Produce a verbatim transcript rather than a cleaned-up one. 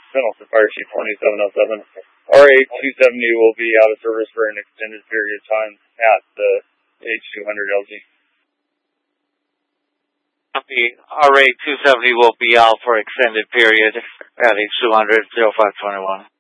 Pendleton Fire Chief twenty-seven oh seven. R A two seventy will be out of service for an extended period of time at the H two hundred L G. The R A two seventy will be out for extended period at H two hundred, oh five twenty-one.